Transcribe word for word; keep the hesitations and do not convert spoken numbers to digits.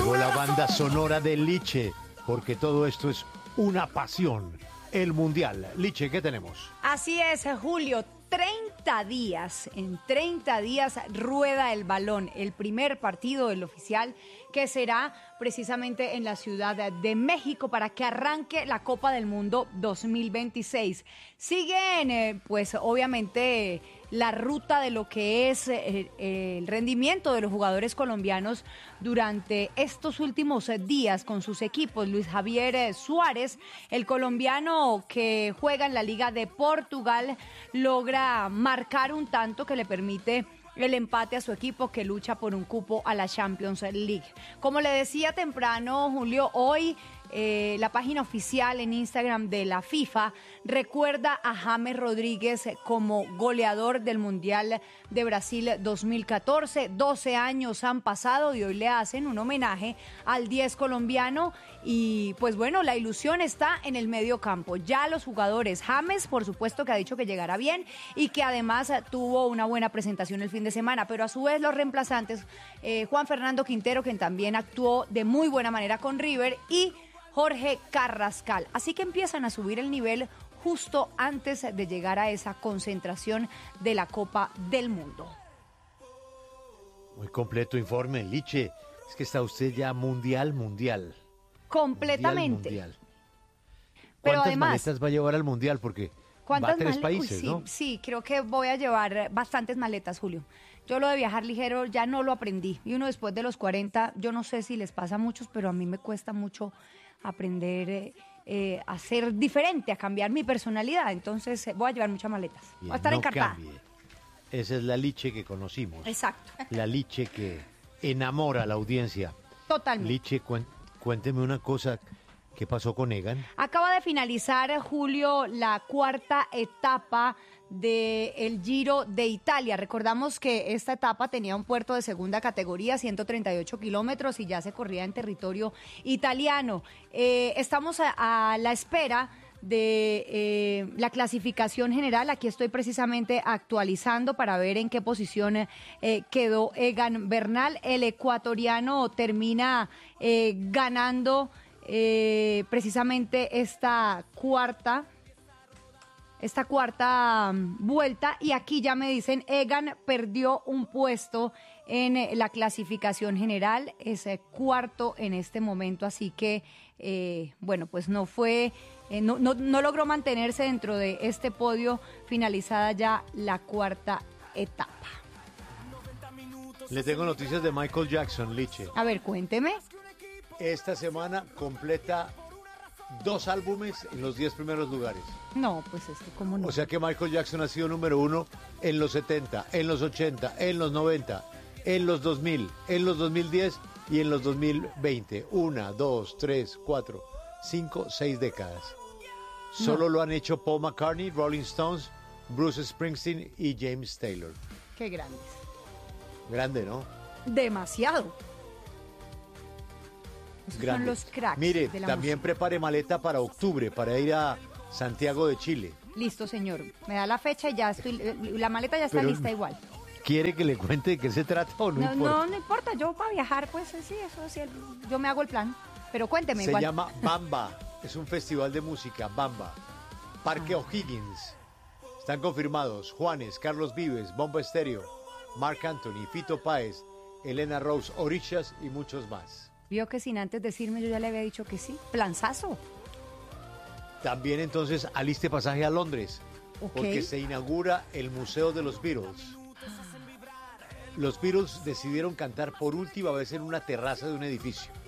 Llegó la banda sonora de Liche, porque todo esto es una pasión. El Mundial. Liche, ¿qué tenemos? Así es, Julio. treinta días, en treinta días rueda el balón, el primer partido del oficial que será precisamente en la Ciudad de México para que arranque la Copa del Mundo dos mil veintiséis. Siguen, eh, pues obviamente, la ruta de lo que es eh, el rendimiento de los jugadores colombianos durante estos últimos días con sus equipos. Luis Javier Suárez, el colombiano que juega en la Liga de Portugal, logra marcar un tanto que le permite el empate a su equipo que lucha por un cupo a la Champions League. Como le decía temprano, Julio, hoy eh, la página oficial en Instagram de la FIFA recuerda a James Rodríguez como goleador del Mundial de Brasil dos mil catorce. doce años han pasado y hoy le hacen un homenaje al diez colombiano y pues bueno, la ilusión está en el medio campo. Ya los jugadores, James por supuesto que ha dicho que llegará bien y que además tuvo una buena presentación el fin de semana, pero a su vez los reemplazantes, eh, Juan Fernando Quintero, quien también actuó de muy buena manera con River, y Jorge Carrascal. Así que empiezan a subir el nivel justo antes de llegar a esa concentración de la Copa del Mundo. Muy completo informe, Liche. Es que está usted ya mundial, mundial. Completamente. Mundial, mundial. Pero ¿Cuántas además, maletas va a llevar al mundial? Porque va a tres países, Uy, sí, ¿no? Sí, creo que voy a llevar bastantes maletas, Julio. Yo lo de viajar ligero ya no lo aprendí. Y uno después de los cuarenta, yo no sé si les pasa a muchos, pero a mí me cuesta mucho aprender eh, eh, a ser diferente, a cambiar mi personalidad. Entonces eh, voy a llevar muchas maletas. Bien, voy a estar no encartada. Cambie. Esa es la Liche que conocimos. Exacto. La Liche que enamora a la audiencia. Totalmente. Liche, cuénteme una cosa. ¿Qué pasó con Egan? Acaba de finalizar, Julio, la cuarta etapa del Giro de Italia. Recordamos que esta etapa tenía un puerto de segunda categoría, ciento treinta y ocho kilómetros, y ya se corría en territorio italiano. Eh, estamos a, a la espera de eh, la clasificación general. Aquí estoy precisamente actualizando para ver en qué posición eh, quedó Egan Bernal. El ecuatoriano termina eh, ganando Eh, precisamente esta cuarta esta cuarta um, vuelta, y aquí ya me dicen Egan perdió un puesto en eh, la clasificación general, es eh, cuarto en este momento, así que eh, bueno, pues no fue eh, no, no, no logró mantenerse dentro de este podio finalizada ya la cuarta etapa. Le tengo noticias de Michael Jackson, Liche. A ver, cuénteme. Esta semana completa dos álbumes en los diez primeros lugares. No, pues es que cómo no. O sea que Michael Jackson ha sido número uno en los setenta, en los ochenta, en los noventa, en los dos mil, en los dos mil diez y en los dos mil veinte. Una, dos, tres, cuatro, cinco, seis décadas. Solo no lo han hecho Paul McCartney, Rolling Stones, Bruce Springsteen y James Taylor. Qué grandes. Grande, ¿no? Demasiado. Esos son los cracks. Mire, de la también música. prepare maleta para octubre, para ir a Santiago de Chile. Listo, señor. Me da la fecha y ya estoy. La maleta ya está Pero, lista igual. ¿Quiere que le cuente de qué se trata o no, No, importa? no, no importa. Yo para viajar, pues sí, eso sí. Yo me hago el plan. Pero cuénteme Se igual. llama Bamba. Es un festival de música, Bamba. Parque ah. O'Higgins. Están confirmados Juanes, Carlos Vives, Bomba Estéreo, Marc Anthony, Fito Páez, Elena Rose, Orishas y muchos más. Vio que sin antes decirme yo ya le había dicho que sí. Planzazo. También entonces aliste pasaje a Londres, okay, porque se inaugura el Museo de los Beatles. Los Beatles decidieron cantar por última vez en una terraza de un edificio.